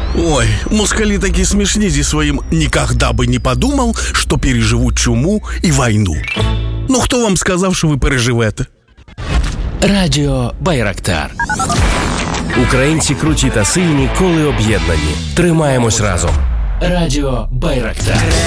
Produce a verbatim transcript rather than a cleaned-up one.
Ой, москалі такі смішні зі своїм «нікогда би не подумав, що переживуть чуму і війну». Ну, хто вам сказав, що ви переживете? Радіо Байрактар. Українці круті та сильні, коли об'єднані. Тримаємось разом. Радіо Байрактар.